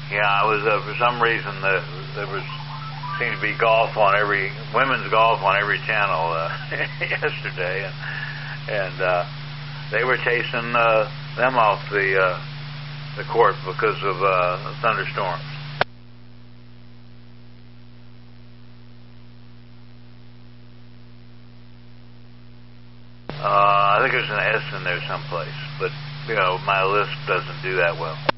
Yeah, I was for some reason there was seemed to be women's golf on every channel yesterday, and they were chasing them off the court because of thunderstorms. I think there's an S in there someplace, but my list doesn't do that well.